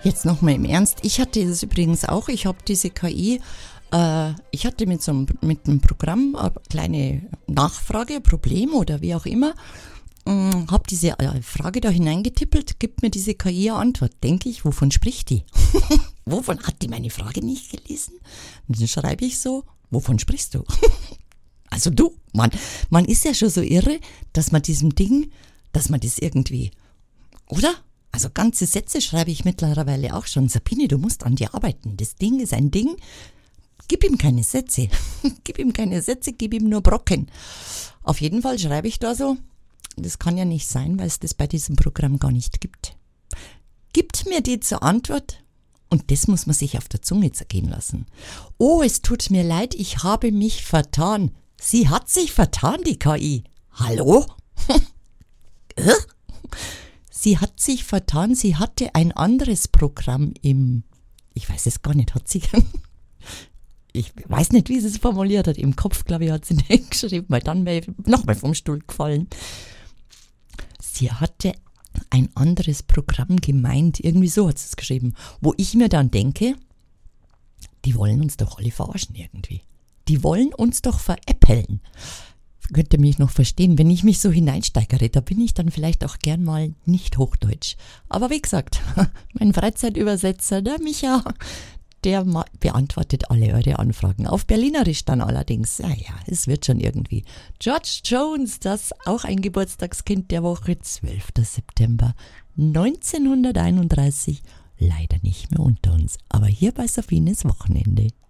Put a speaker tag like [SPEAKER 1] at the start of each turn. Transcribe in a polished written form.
[SPEAKER 1] Jetzt nochmal im Ernst. Ich hatte das übrigens auch. Ich habe diese KI, ich hatte mit einem Programm eine kleine Nachfrage, Problem oder wie auch immer, habe diese Frage da hineingetippelt, gibt mir diese KI eine Antwort. Denke ich, wovon spricht die? Wovon hat die meine Frage nicht gelesen? Und dann schreibe ich so, wovon sprichst du? Also du, man ist ja schon so irre, dass man diesem Ding, dass man das irgendwie, oder? Also ganze Sätze schreibe ich mittlerweile auch schon. Sabine, du musst an dir arbeiten. Das Ding ist ein Ding. Gib ihm keine Sätze. Gib ihm keine Sätze, gib ihm nur Brocken. Auf jeden Fall schreibe ich da so, das kann ja nicht sein, weil es das bei diesem Programm gar nicht gibt. Gibt mir die zur Antwort, und das muss man sich auf der Zunge zergehen lassen. Oh, es tut mir leid, ich habe mich vertan. Sie hat sich vertan, die KI. Hallo? Sie hat sich vertan, sie hatte ein anderes Programm ich weiß es gar nicht, ich weiß nicht, wie sie es formuliert hat, im Kopf, glaube ich, hat sie nicht geschrieben, weil dann nochmal vom Stuhl gefallen. Sie hatte ein anderes Programm gemeint, irgendwie so hat sie es geschrieben, wo ich mir dann denke, die wollen uns doch alle verarschen irgendwie. Die wollen uns doch veräppeln. Könnt ihr mich noch verstehen, wenn ich mich so hineinsteigere, da bin ich dann vielleicht auch gern mal nicht Hochdeutsch. Aber wie gesagt, mein Freizeitübersetzer, der Micha, der beantwortet alle eure Anfragen. Auf Berlinerisch dann allerdings. Ja, es wird schon irgendwie. George Jones, das auch ein Geburtstagskind der Woche, 12. September 1931. Leider nicht mehr unter uns, aber hier bei Sabines Wochenende.